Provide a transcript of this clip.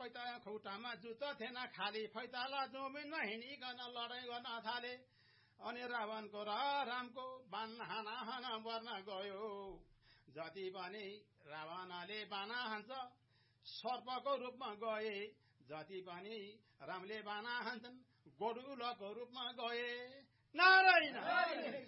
फैता खुट्टामा जुत्ता थिएन खाली फैताला जमिनमा हिँडिकन लडाइँ गर्न थाले अनि रावणको र रामको बाण हाना पर्न गयो जति पनि रावणले बाना हान्छ सर्पको रूपमा गए जति पनि रामले बाना हान्छन् गोडुलको रूपमा गए नारायण